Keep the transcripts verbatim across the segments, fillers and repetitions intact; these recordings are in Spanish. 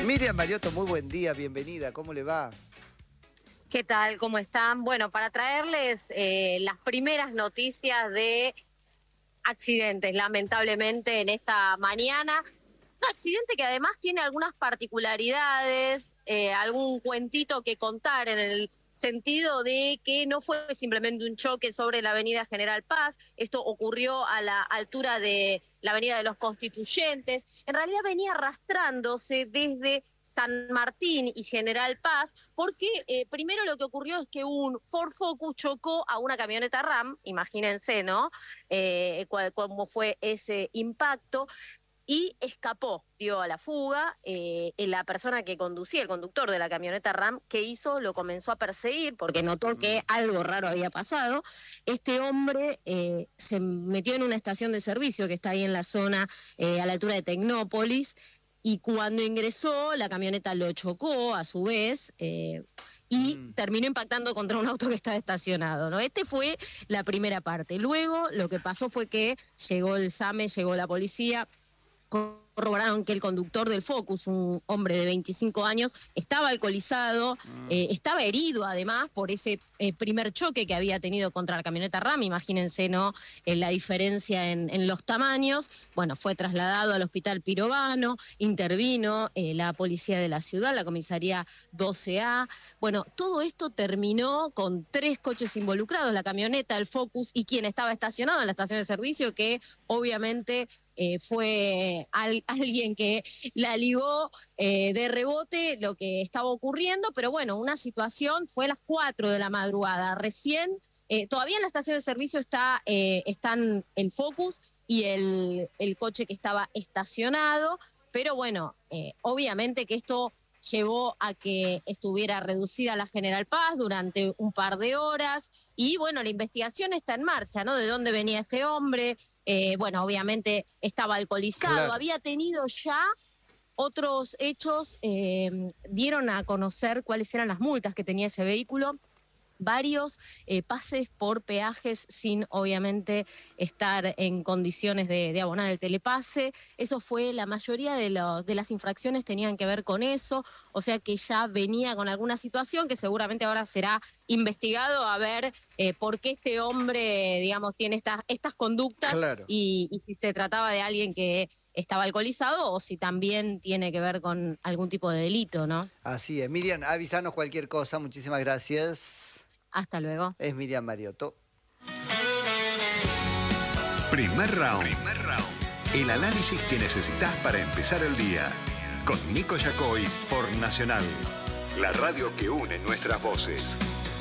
Miriam Mariotto, muy buen día, bienvenida, ¿cómo le va? ¿Qué tal? ¿Cómo están? Bueno, para traerles eh, las primeras noticias de accidentes, lamentablemente, en esta mañana. Un accidente que además tiene algunas particularidades, eh, algún cuentito que contar en el sentido de que no fue simplemente un choque sobre la avenida General Paz, esto ocurrió a la altura de la avenida de los Constituyentes, en realidad venía arrastrándose desde San Martín y General Paz, porque eh, primero lo que ocurrió es que un Ford Focus chocó a una camioneta RAM, imagínense, ¿no? Eh, cómo fue ese impacto. Y escapó, dio a la fuga. Eh, la persona que conducía, el conductor de la camioneta RAM, ¿qué hizo? Lo comenzó a perseguir porque notó que algo raro había pasado. Este hombre eh, se metió en una estación de servicio que está ahí en la zona, eh, a la altura de Tecnópolis, y cuando ingresó, la camioneta lo chocó a su vez, eh, y mm. terminó impactando contra un auto que estaba estacionado, ¿no? Este fue la primera parte. Luego, lo que pasó fue que llegó el SAME, llegó la policía, corroboraron que el conductor del Focus, un hombre de veinticinco años, estaba alcoholizado, mm. eh, estaba herido además por ese eh, primer choque que había tenido contra la camioneta RAM. Imagínense, ¿no? Eh, la diferencia en, en los tamaños. Bueno, fue trasladado al hospital Pirovano, intervino eh, la policía de la ciudad, la comisaría doce A. Bueno, todo esto terminó con tres coches involucrados, la camioneta, el Focus y quien estaba estacionado en la estación de servicio, que obviamente Eh, fue al, alguien que la ligó eh, de rebote lo que estaba ocurriendo, pero bueno, una situación, fue a las cuatro de la madrugada, recién, eh, todavía en la estación de servicio está, eh, están el Focus y el, el coche que estaba estacionado, pero bueno, eh, obviamente que esto llevó a que estuviera reducida la General Paz durante un par de horas, y bueno, la investigación está en marcha, ¿no? ¿De dónde venía este hombre? Eh, bueno, obviamente estaba alcoholizado, claro. Había tenido ya otros hechos, eh, dieron a conocer cuáles eran las multas que tenía ese vehículo, varios eh, pases por peajes sin obviamente estar en condiciones de, de abonar el telepase. Eso fue, la mayoría de, los, de las infracciones tenían que ver con eso, o sea que ya venía con alguna situación que seguramente ahora será investigado a ver eh, por qué este hombre, digamos, tiene estas, estas conductas, claro. y, y si se trataba de alguien que estaba alcoholizado o si también tiene que ver con algún tipo de delito, ¿no? Así es. Miriam, avísanos cualquier cosa, muchísimas gracias. Hasta luego. Es Miriam Mariotto. Primer round. Primer round. El análisis que necesitas para empezar el día. Con Nico Yacoy por Nacional. La radio que une nuestras voces.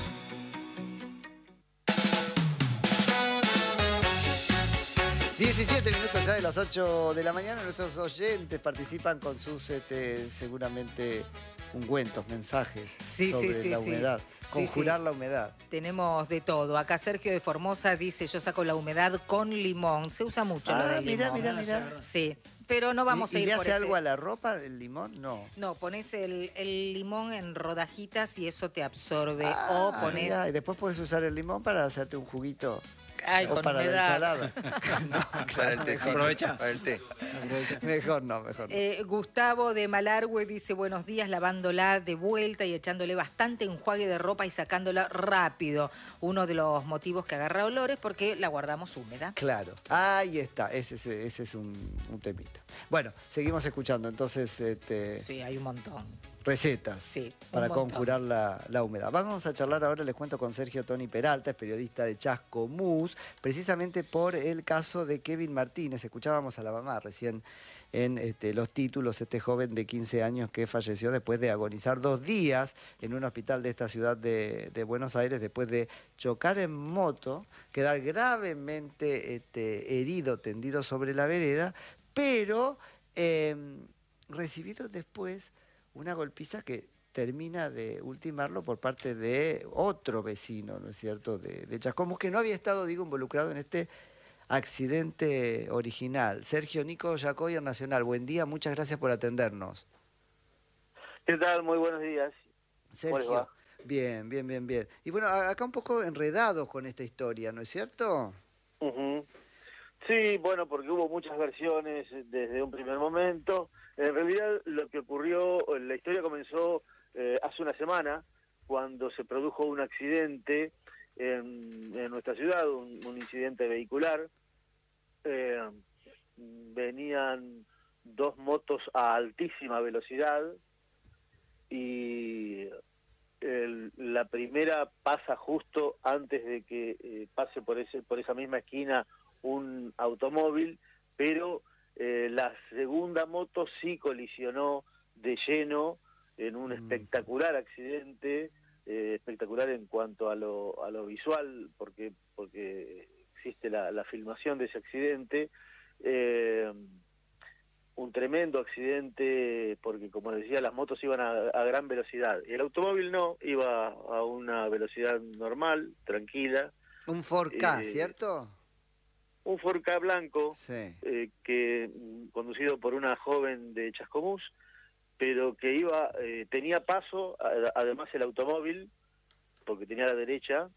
diecisiete minutos ya de las ocho de la mañana. Nuestros oyentes participan con sus, este, seguramente, ungüentos, mensajes sí, sobre sí, sí, la humedad. Sí. Conjurar sí, sí. la humedad. Tenemos de todo. Acá Sergio de Formosa dice, yo saco la humedad con limón. Se usa mucho ah, lo del mira, limón. Mira, mira, mira. Sí, pero no vamos ¿Y, a ir ¿Y le por hace ese... algo a la ropa el limón? No. No, pones el, el limón en rodajitas y eso te absorbe. Ah, o pones... mira, y después puedes usar el limón para hacerte un juguito. Ay, o con para humedad. la ensalada. No, para el té, aprovecha. Para el té. Mejor no, mejor no. Eh, Gustavo de Malargüe dice, buenos días, lavándola de vuelta y echándole bastante enjuague de ropa y sacándola rápido. Uno de los motivos que agarra olores porque la guardamos húmeda. Claro, ahí está, ese, ese, ese es un, un temita. Bueno, seguimos escuchando, entonces... Este... Sí, hay un montón. Recetas sí, para conjurar la, la humedad. Vamos a charlar ahora, les cuento, con Sergio Tony Peralta, es periodista de Chascomús, precisamente por el caso de Kevin Martínez. Escuchábamos a la mamá recién en este, los títulos, este joven de quince años que falleció después de agonizar dos días en un hospital de esta ciudad de, de Buenos Aires, después de chocar en moto, quedar gravemente este, herido, tendido sobre la vereda, pero eh, recibido después una golpiza que termina de ultimarlo por parte de otro vecino, ¿no es cierto?, de, de Chascomús, que no había estado, digo, involucrado en este accidente original. Sergio, Nico Yacoy, Nacional, buen día, muchas gracias por atendernos. ¿Qué tal? Muy buenos días. Sergio, bien, bien, bien, bien. Y bueno, acá un poco enredados con esta historia, ¿no es cierto? Uh-huh. Sí, bueno, porque hubo muchas versiones desde un primer momento. En realidad lo que ocurrió, la historia comenzó eh, hace una semana, cuando se produjo un accidente en, en nuestra ciudad, un, un incidente vehicular. Eh, venían dos motos a altísima velocidad y el, la primera pasa justo antes de que eh, pase por ese por esa misma esquina un automóvil, pero eh, la segunda moto sí colisionó de lleno en un espectacular accidente, eh, espectacular en cuanto a lo, a lo visual, porque porque existe la, la filmación de ese accidente. Eh, un tremendo accidente, porque como decía, las motos iban a, a gran velocidad, y el automóvil no, iba a una velocidad normal, tranquila. Un Ford Ka, eh, ¿cierto? Un Ford Ka blanco, Sí. eh, que conducido por una joven de Chascomús, pero que iba, eh, tenía paso, a, además el automóvil, porque tenía a la derecha,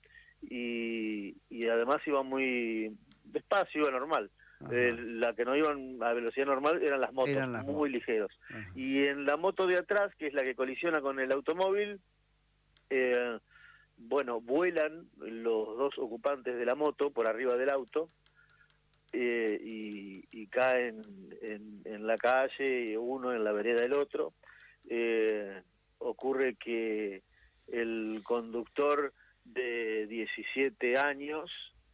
y, y además iba muy despacio, iba normal. Eh, la que no iban a velocidad normal eran las motos, Eran las muy motos. ligeros. Ajá. Y en la moto de atrás, que es la que colisiona con el automóvil, eh, bueno, vuelan los dos ocupantes de la moto por arriba del auto, eh, y, y caen en, en la calle, uno en la vereda del otro. Eh, ocurre que el conductor de diecisiete años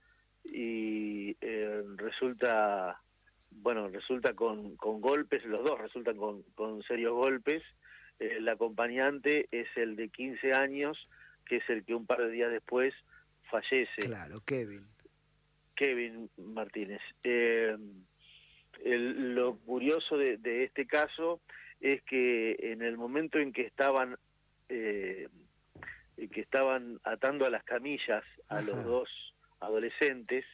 y eh, resulta, bueno, resulta con, con golpes, los dos resultan con, con serios golpes. Eh, el acompañante es el de quince años, que es el que un par de días después fallece. Claro, Kevin. Kevin Martínez. Eh, el, lo curioso de, de este caso es que en el momento en que estaban eh, que estaban atando a las camillas a Ajá. los dos adolescentes,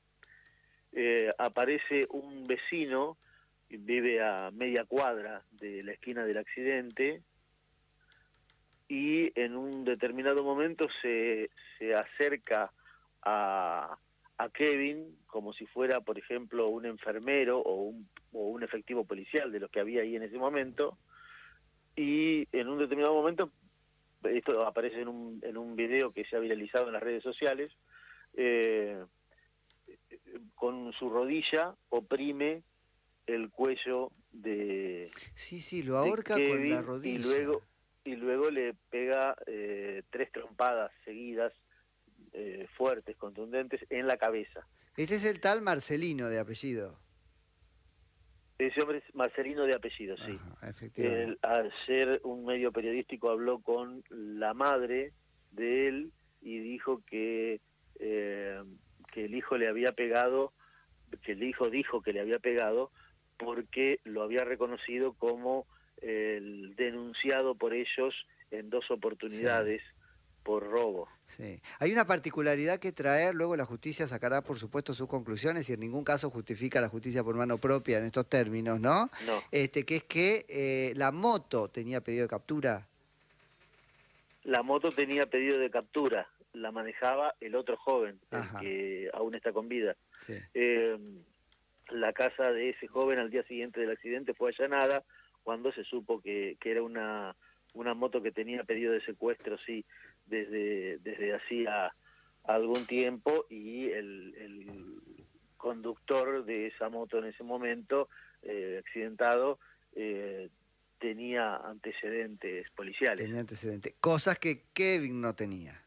eh, aparece un vecino, vive a media cuadra de la esquina del accidente, y en un determinado momento se, se acerca a, a Kevin como si fuera, por ejemplo, un enfermero o un, o un efectivo policial de los que había ahí en ese momento, y en un determinado momento, esto aparece en un, en un video que se ha viralizado en las redes sociales, eh, con su rodilla oprime el cuello de, Sí, sí, lo de ahorca Kevin, con la rodilla. y luego y luego le pega eh, tres trompadas seguidas, eh, fuertes, contundentes, en la cabeza. Este es el tal Marcelino de apellido. Ese hombre es Marcelino de apellido, sí. Ajá, efectivamente. El, ayer un medio periodístico habló con la madre de él y dijo que eh, que el hijo le había pegado, que el hijo dijo que le había pegado porque lo había reconocido como el denunciado por ellos en dos oportunidades, sí, por robo. Sí. Hay una particularidad que traer, luego la justicia sacará por supuesto sus conclusiones y en ningún caso justifica la justicia por mano propia en estos términos, ¿no? No. Este, que es que eh, la moto tenía pedido de captura. La moto tenía pedido de captura, la manejaba el otro joven, Ajá. el que aún está con vida. Sí. Eh, la casa de ese joven al día siguiente del accidente fue allanada cuando se supo que, que era una, una moto que tenía pedido de secuestro, sí, desde, desde hacía algún tiempo, y el, el conductor de esa moto en ese momento, eh, accidentado, eh, tenía antecedentes policiales. Tenía antecedentes, cosas que Kevin no tenía.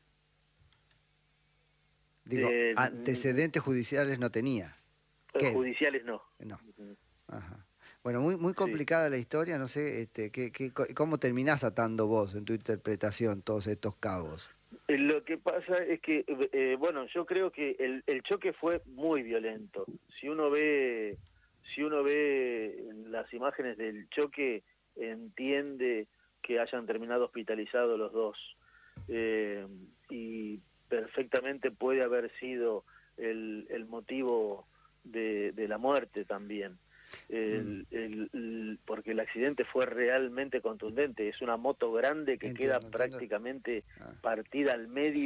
Digo, Eh, antecedentes judiciales no tenía. Eh, judiciales no. No. Ajá. Bueno, muy muy complicada, sí, la historia, no sé, este, ¿qué, qué, ¿cómo terminás atando vos en tu interpretación todos estos cabos? Lo que pasa es que, eh, bueno, yo creo que el, el choque fue muy violento. Si uno ve, si uno ve las imágenes del choque, entiende que hayan terminado hospitalizados los dos. Eh, y perfectamente puede haber sido el, el motivo de, de la muerte también. El, el, el, porque el accidente fue realmente contundente. Es una moto grande que entiendo, queda entiendo. prácticamente ah. partida al medio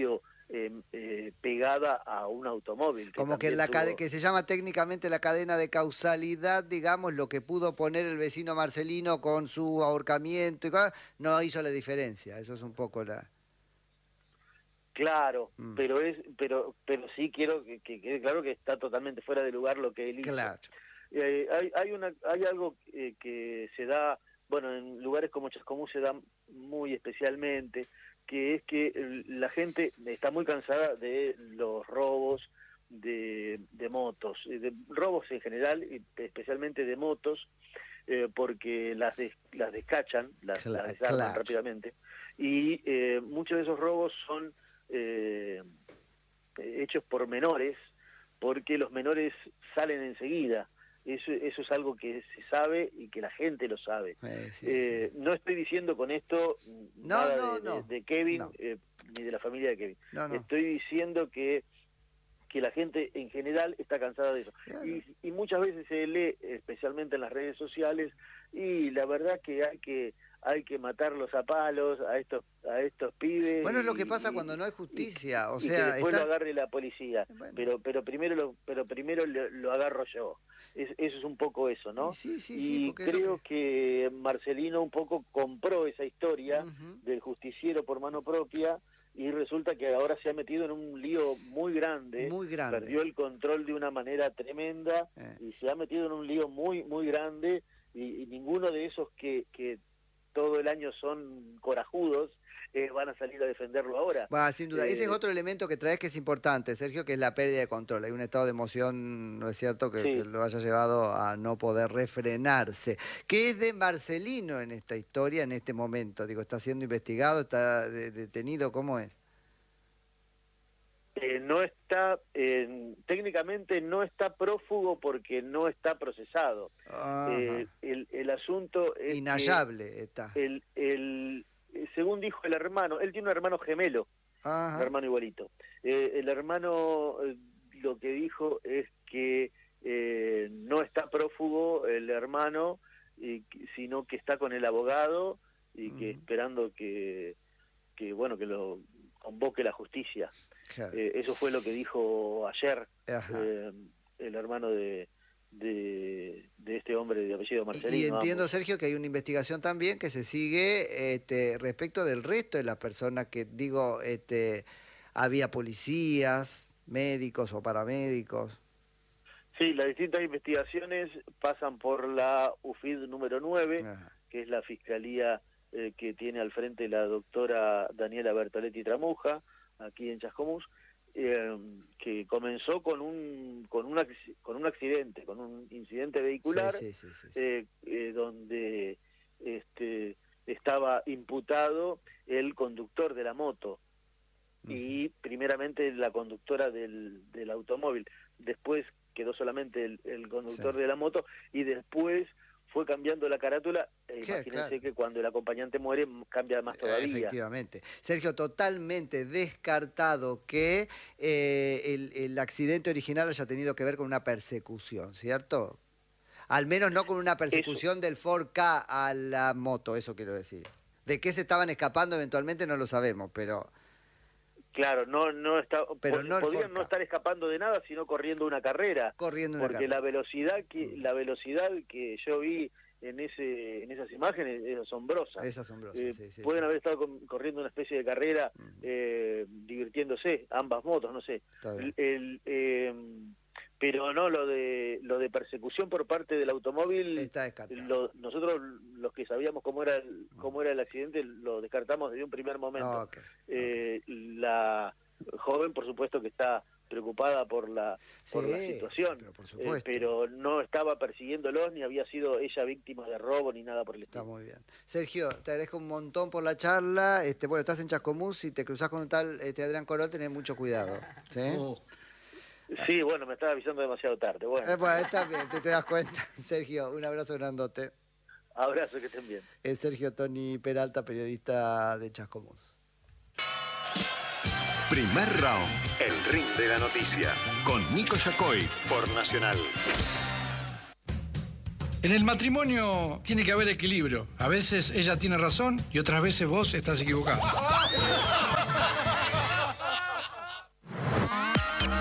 eh, eh, pegada a un automóvil. Que Como que, la tuvo... que se llama técnicamente la cadena de causalidad, digamos, lo que pudo poner el vecino Marcelino con su ahorcamiento, y cosas, no hizo la diferencia. Eso es un poco la... Claro, Mm. pero es, pero, pero sí quiero que que quede claro que está totalmente fuera de lugar lo que él hizo. Claro. Eh, hay, hay, una, hay algo eh, que se da, bueno, en lugares como Chascomús se da muy especialmente, que es que la gente está muy cansada de los robos de, de motos, de robos en general, y especialmente de motos, eh, porque las des, las descachan, las, Claro, las desarman claro. rápidamente, y eh, muchos de esos robos son eh, hechos por menores, porque los menores salen enseguida. Eso, eso es algo que se sabe y que la gente lo sabe. Eh, sí, eh, sí. No estoy diciendo con esto No, nada no, de, no. de, de Kevin, No. eh, ni de la familia de Kevin. No, no. Estoy diciendo que, que la gente en general está cansada de eso. Claro. Y, y muchas veces se lee, especialmente en las redes sociales, y la verdad que hay que hay que matarlos a palos a estos a estos pibes. Bueno, es lo que y- pasa y- cuando no hay justicia. y- O y sea, que después está- lo agarre la policía. Bueno. Pero pero primero lo pero primero lo, lo agarro yo. Es, eso es un poco eso, ¿no? Y sí, sí, y sí, porque es lo creo que... Marcelino un poco compró esa historia Ujú. del justiciero por mano propia, y resulta que ahora se ha metido en un lío muy grande. Muy grande. Perdió el control de una manera tremenda, Eh. y se ha metido en un lío muy muy grande, y, y ninguno de esos que, que todo el año son corajudos eh, van a salir a defenderlo ahora. Va, sin duda. Ese es Eh, otro elemento que traes que es importante, Sergio, que es la pérdida de control. Hay un estado de emoción, ¿no es cierto?, que, Sí. que lo haya llevado a no poder refrenarse. ¿Qué es de Marcelino en esta historia, en este momento? Digo, ¿está siendo investigado? ¿Está de- detenido? ¿Cómo es? Eh, no está, eh, técnicamente no está prófugo porque no está procesado. Ajá. Eh, el, el asunto es que Inhallable está. el, el, según dijo el hermano, él tiene un hermano gemelo, un Ajá. hermano igualito. Eh, el hermano eh, lo que dijo es que eh, no está prófugo el hermano, y, que- sino que está con el abogado y que Ujú. esperando que, que bueno que lo convoque la justicia. Claro. Eh, eso fue lo que dijo ayer Ajá. eh, el hermano de, de, de este hombre de apellido Marcelino. Y entiendo, ambos. Sergio, que hay una investigación también que se sigue este, respecto del resto de las personas que, digo, este, había policías, médicos o paramédicos. Sí, las distintas investigaciones pasan por la U F I D número nueve, Ajá. que es la fiscalía eh, que tiene al frente la doctora Daniela Bertoletti Tramuja, aquí en Chascomús, eh, que comenzó con un con un acc- con un accidente, con un incidente vehicular, Sí, sí, sí, sí, sí. eh, eh, donde este estaba imputado el conductor de la moto y primeramente la conductora del, del automóvil. Después quedó solamente el, el conductor Sí. de la moto, y después fue cambiando la carátula. Eh, Qué, imagínense claro. que cuando el acompañante muere m- cambia más todavía. Efectivamente. Sergio, totalmente descartado que eh, el, el accidente original haya tenido que ver con una persecución, ¿cierto? Al menos no con una persecución del Ford Ka a la moto, eso quiero decir. De qué se estaban escapando eventualmente no lo sabemos, pero... Claro, no no está Pero po- no el podían Ford no Ka. estar escapando de nada, sino corriendo una carrera, Corriendo una porque carrera. la velocidad que la velocidad que yo vi en ese en esas imágenes es asombrosa. Es asombroso, Eh, sí, sí, pueden sí. haber estado con- corriendo una especie de carrera, Ujú. eh, divirtiéndose, ambas motos, no sé. Está bien. El, el, eh, pero no, lo de lo de persecución por parte del automóvil, Está descartado. lo- nosotros los que sabíamos cómo era el, cómo era el accidente lo descartamos desde un primer momento. Ok. Eh, la joven, por supuesto, que está preocupada por la por la Sí, situación, pero por eh, supuesto. pero no estaba persiguiéndolos, ni había sido ella víctima de robo, ni nada por el Está estilo. muy bien. Sergio, te agradezco un montón por la charla. Este, bueno, estás en Chascomús, si te cruzás con un tal este, Adrián Corol, tenés mucho cuidado. ¿Sí? Oh, Sí, bueno, me estaba avisando demasiado tarde. Bueno, Eh, bueno, está bien, te, te das cuenta. Sergio, un abrazo grandote. abrazo, que estén bien. Es Sergio Tony Peralta, periodista de Chascomús. Primer round, el ring de la noticia, con Nico Yacoy por Nacional. en el matrimonio tiene que haber equilibrio. A veces ella tiene razón y otras veces vos estás equivocado.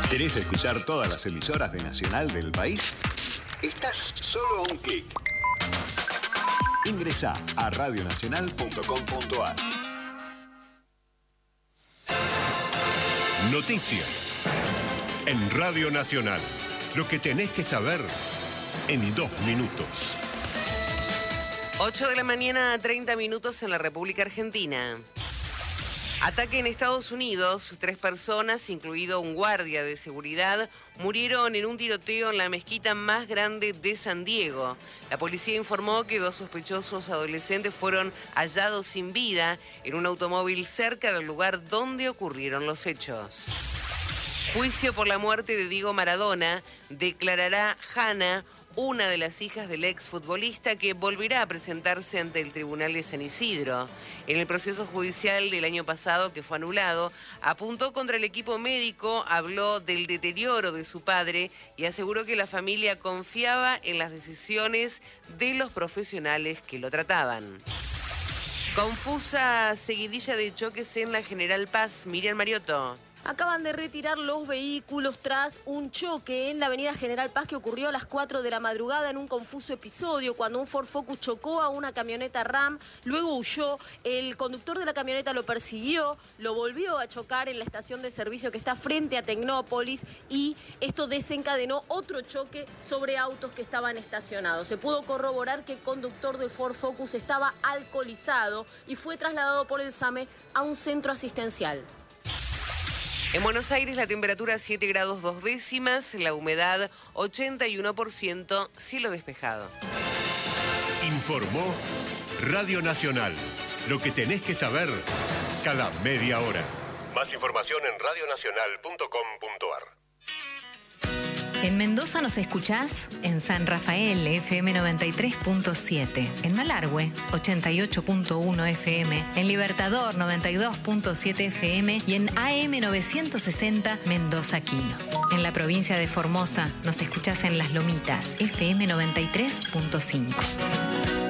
¿Querés escuchar todas las emisoras de Nacional del país? Estás solo a un clic. Ingresá a radio nacional punto com punto a r. Noticias en Radio Nacional. Lo que tenés que saber en dos minutos. ocho de la mañana, treinta minutos en la República Argentina. Ataque en Estados Unidos. Tres personas, incluido un guardia de seguridad, murieron en un tiroteo en la mezquita más grande de San Diego. La policía informó que dos sospechosos adolescentes fueron hallados sin vida en un automóvil cerca del lugar donde ocurrieron los hechos. Juicio por la muerte de Diego Maradona. Declarará Hanna, una de las hijas del exfutbolista, que volverá a presentarse ante el Tribunal de San Isidro. En el proceso judicial del año pasado, que fue anulado, apuntó contra el equipo médico, habló del deterioro de su padre y aseguró que la familia confiaba en las decisiones de los profesionales que lo trataban. Confusa seguidilla de choques en la General Paz. Miriam Mariotto. Acaban de retirar los vehículos tras un choque en la avenida General Paz que ocurrió a las cuatro de la madrugada en un confuso episodio cuando un Ford Focus chocó a una camioneta RAM, luego huyó, el conductor de la camioneta lo persiguió, lo volvió a chocar en la estación de servicio que está frente a Tecnópolis y esto desencadenó otro choque sobre autos que estaban estacionados. Se pudo corroborar que el conductor del Ford Focus estaba alcoholizado y fue trasladado por el SAME a un centro asistencial. En Buenos Aires la temperatura siete grados dos décimas, la humedad ochenta y uno por ciento, cielo despejado. Informó Radio Nacional. Lo que tenés que saber cada media hora. Más información en radio nacional punto com punto a r. En Mendoza nos escuchás en San Rafael, F M noventa y tres punto siete. En Malargüe, ochenta y ocho punto uno F M. En Libertador, noventa y dos punto siete F M. Y en A M novecientos sesenta, Mendoza Quino. En la provincia de Formosa nos escuchás en Las Lomitas, F M noventa y tres punto cinco.